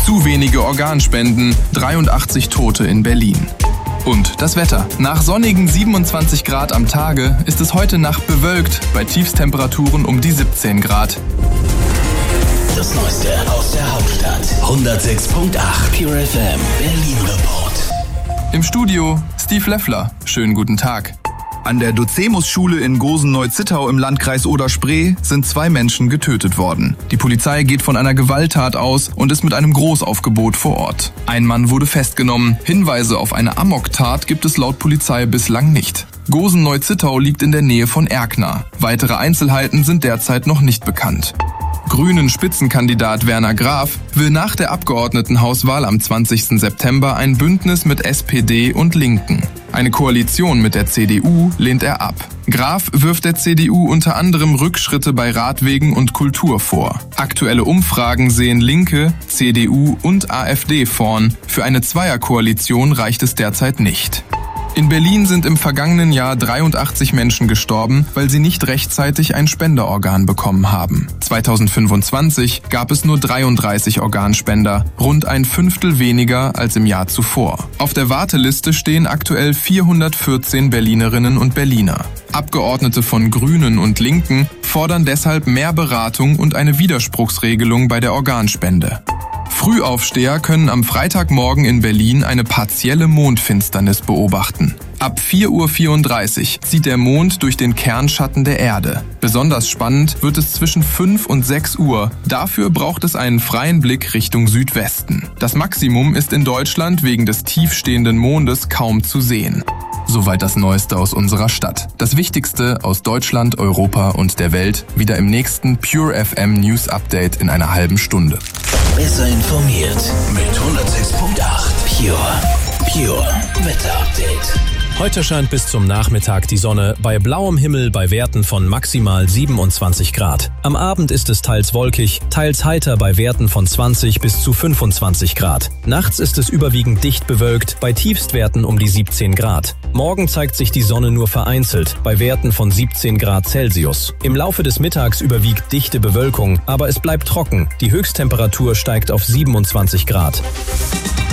Zu wenige Organspenden, 83 Tote in Berlin. Und das Wetter. Nach sonnigen 27 Grad am Tage ist es heute Nacht bewölkt, bei Tiefstemperaturen um die 17 Grad. Das Neueste aus der Hauptstadt. 106.8 Pure FM Berlin Report. Im Studio Steve Leffler. Schönen guten Tag. An der Docemus-Schule in Gosen-Neu-Zittau im Landkreis Oder-Spree sind 2 Menschen getötet worden. Die Polizei geht von einer Gewalttat aus und ist mit einem Großaufgebot vor Ort. Ein Mann wurde festgenommen. Hinweise auf eine Amoktat gibt es laut Polizei bislang nicht. Gosen-Neu-Zittau liegt in der Nähe von Erkner. Weitere Einzelheiten sind derzeit noch nicht bekannt. Grünen-Spitzenkandidat Werner Graf will nach der Abgeordnetenhauswahl am 20. September ein Bündnis mit SPD und Linken. Eine Koalition mit der CDU lehnt er ab. Graf wirft der CDU unter anderem Rückschritte bei Radwegen und Kultur vor. Aktuelle Umfragen sehen Linke, CDU und AfD vorn. Für eine Zweierkoalition reicht es derzeit nicht. In Berlin sind im vergangenen Jahr 83 Menschen gestorben, weil sie nicht rechtzeitig ein Spenderorgan bekommen haben. 2025 gab es nur 33 Organspender, rund ein Fünftel weniger als im Jahr zuvor. Auf der Warteliste stehen aktuell 414 Berlinerinnen und Berliner. Abgeordnete von Grünen und Linken fordern deshalb mehr Beratung und eine Widerspruchsregelung bei der Organspende. Frühaufsteher können am Freitagmorgen in Berlin eine partielle Mondfinsternis beobachten. Ab 4:34 Uhr zieht der Mond durch den Kernschatten der Erde. Besonders spannend wird es zwischen 5 und 6 Uhr. Dafür braucht es einen freien Blick Richtung Südwesten. Das Maximum ist in Deutschland wegen des tiefstehenden Mondes kaum zu sehen. Soweit das Neueste aus unserer Stadt. Das Wichtigste aus Deutschland, Europa und der Welt wieder im nächsten Pure FM News Update in einer halben Stunde. Besser informiert mit 106.8 Pure Wetter Update. Heute scheint bis zum Nachmittag die Sonne bei blauem Himmel bei Werten von maximal 27 Grad. Am Abend ist es teils wolkig, teils heiter bei Werten von 20 bis zu 25 Grad. Nachts ist es überwiegend dicht bewölkt, bei Tiefstwerten um die 17 Grad. Morgen zeigt sich die Sonne nur vereinzelt, bei Werten von 17 Grad Celsius. Im Laufe des Mittags überwiegt dichte Bewölkung, aber es bleibt trocken. Die Höchsttemperatur steigt auf 27 Grad.